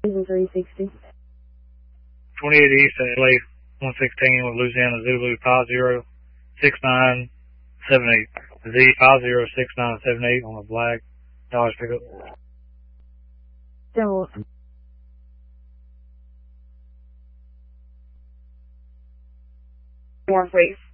Using 360. 28 East at LA 116 with Louisiana Zulu 506978. Z 506978 on a black Dodge pickup. Devils. More, please.